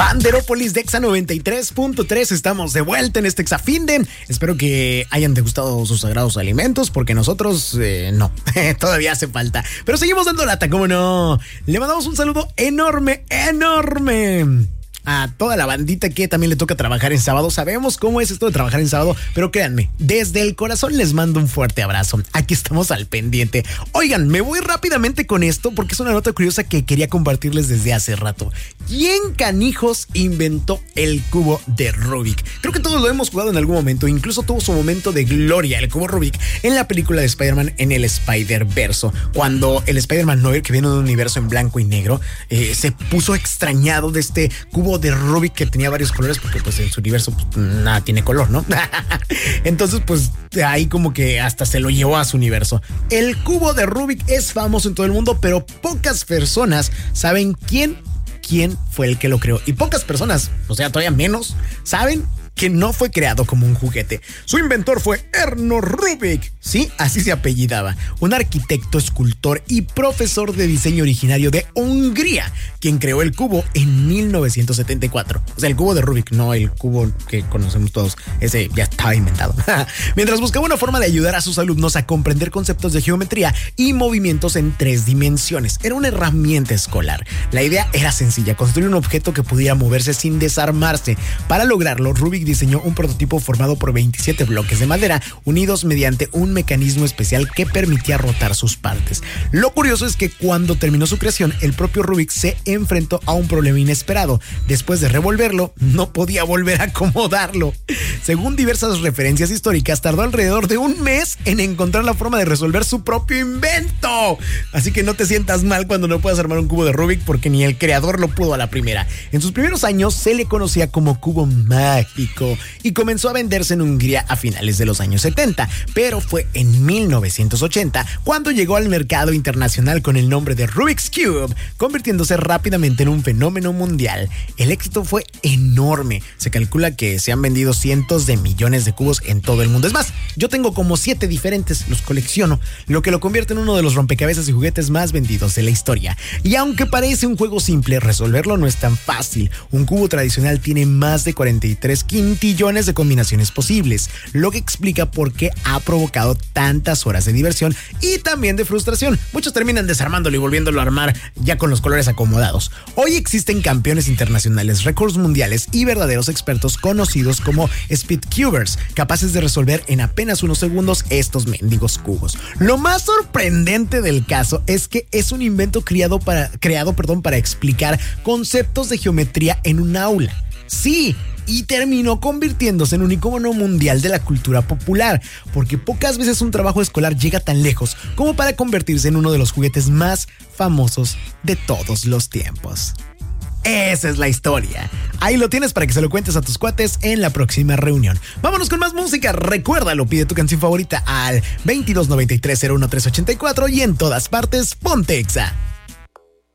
Banderópolis de Exa 93.3, estamos de vuelta en este Exafinden. Espero que hayan degustado sus sagrados alimentos, porque nosotros no, todavía hace falta. Pero seguimos dando lata, ¿cómo no? Le mandamos un saludo enorme a toda la bandita que también le toca trabajar en sábado. Sabemos cómo es esto de trabajar en sábado, pero créanme, desde el corazón les mando un fuerte abrazo. Aquí estamos al pendiente. Oigan, me voy rápidamente con esto porque es una nota curiosa que quería compartirles desde hace rato. ¿Quién canijos inventó el cubo de Rubik? Creo que todos lo hemos jugado en algún momento, incluso tuvo su momento de gloria el cubo Rubik en la película de Spider-Man en el Spider-Verso, cuando el Spider-Man Noir, que viene de un universo en blanco y negro, se puso extrañado de este cubo de Rubik que tenía varios colores, porque pues en su universo pues, nada tiene color, ¿no? Entonces pues ahí como que hasta se lo llevó a su universo. El cubo de Rubik es famoso en todo el mundo, pero pocas personas saben quién fue el que lo creó, y pocas personas, o sea, todavía menos, saben que no fue creado como un juguete. Su inventor fue Erno Rubik, sí, así se apellidaba, un arquitecto, escultor y profesor de diseño originario de Hungría, quien creó el cubo en 1974. O sea, el cubo de Rubik, no el cubo que conocemos todos, ese ya estaba inventado. Mientras buscaba una forma de ayudar a sus alumnos a comprender conceptos de geometría y movimientos en 3 dimensiones. Era una herramienta escolar. La idea era sencilla: construir un objeto que pudiera moverse sin desarmarse. Para lograrlo, Rubik diseñó un prototipo formado por 27 bloques de madera unidos mediante un mecanismo especial que permitía rotar sus partes. Lo curioso es que cuando terminó su creación, el propio Rubik se enfrentó a un problema inesperado. Después de revolverlo, no podía volver a acomodarlo. Según diversas referencias históricas, tardó alrededor de un mes en encontrar la forma de resolver su propio invento. Así que no te sientas mal cuando no puedas armar un cubo de Rubik, porque ni el creador lo pudo a la primera. En sus primeros años se le conocía como cubo mágico y comenzó a venderse en Hungría a finales de los años 70, pero fue en 1980 cuando llegó al mercado internacional con el nombre de Rubik's Cube, convirtiéndose rápidamente en un fenómeno mundial. El éxito fue enorme. Se calcula que se han vendido cientos de millones de cubos en todo el mundo. Es más, yo tengo como 7 diferentes, los colecciono, lo que lo convierte en uno de los rompecabezas y juguetes más vendidos de la historia. Y aunque parece un juego simple, resolverlo no es tan fácil. Un cubo tradicional tiene más de 43 quintillones de combinaciones posibles, lo que explica por qué ha provocado tantas horas de diversión y también de frustración. Muchos terminan desarmándolo y volviéndolo a armar ya con los colores acomodados. Hoy existen campeones internacionales, récords mundiales y verdaderos expertos conocidos como speedcubers, capaces de resolver en apenas unos segundos estos mendigos cubos. Lo más sorprendente del caso es que es un invento creado para explicar conceptos de geometría en un aula. Sí, y terminó convirtiéndose en un icono mundial de la cultura popular, porque pocas veces un trabajo escolar llega tan lejos como para convertirse en uno de los juguetes más famosos de todos los tiempos. Esa es la historia. Ahí lo tienes para que se lo cuentes a tus cuates en la próxima reunión. Vámonos con más música. Recuérdalo, pide tu canción favorita al 2293-01384 y en todas partes, ponte Exa.